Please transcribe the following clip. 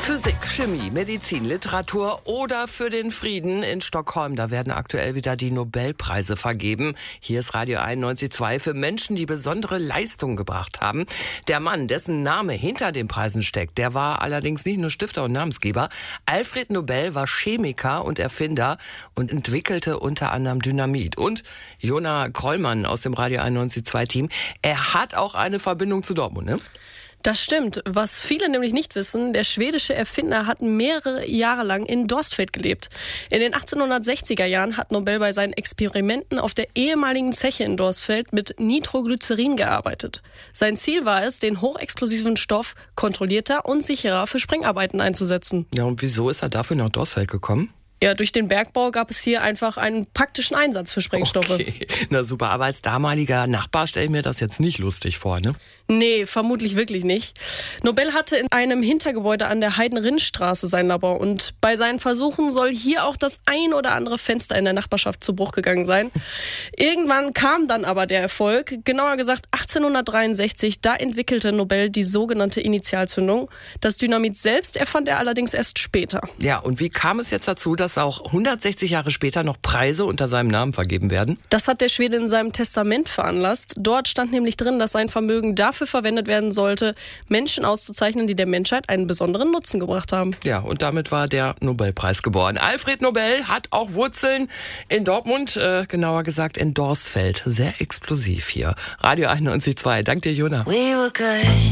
Physik, Chemie, Medizin, Literatur oder für den Frieden in Stockholm. Da werden aktuell wieder die Nobelpreise vergeben. Hier ist Radio 91.2 für Menschen, die besondere Leistungen gebracht haben. Der Mann, dessen Name hinter den Preisen steckt, der war allerdings nicht nur Stifter und Namensgeber. Alfred Nobel war Chemiker und Erfinder und entwickelte unter anderem Dynamit. Und Jona Krollmann aus dem Radio 91.2 Team, er hat auch eine Verbindung zu Dortmund, ne? Das stimmt. Was viele nämlich nicht wissen, der schwedische Erfinder hat mehrere Jahre lang in Dorstfeld gelebt. In den 1860er Jahren hat Nobel bei seinen Experimenten auf der ehemaligen Zeche in Dorstfeld mit Nitroglycerin gearbeitet. Sein Ziel war es, den hochexplosiven Stoff kontrollierter und sicherer für Sprengarbeiten einzusetzen. Ja, und wieso ist er dafür nach Dorstfeld gekommen? Ja, durch den Bergbau gab es hier einfach einen praktischen Einsatz für Sprengstoffe. Okay, na super. Aber als damaliger Nachbar stelle ich mir das jetzt nicht lustig vor, ne? Nee, vermutlich wirklich nicht. Nobel hatte in einem Hintergebäude an der Heidenrinnstraße sein Labor und bei seinen Versuchen soll hier auch das ein oder andere Fenster in der Nachbarschaft zu Bruch gegangen sein. Irgendwann kam dann aber der Erfolg, genauer gesagt 1863, da entwickelte Nobel die sogenannte Initialzündung. Das Dynamit selbst erfand er allerdings erst später. Ja, und wie kam es jetzt dazu, dass auch 160 Jahre später noch Preise unter seinem Namen vergeben werden? Das hat der Schwede in seinem Testament veranlasst. Dort stand nämlich drin, dass sein Vermögen dafür verwendet werden sollte, Menschen auszuzeichnen, die der Menschheit einen besonderen Nutzen gebracht haben. Ja, und damit war der Nobelpreis geboren. Alfred Nobel hat auch Wurzeln in Dortmund, genauer gesagt in Dorstfeld. Sehr explosiv hier. Radio 91.2. Dank dir, Jona. We were good.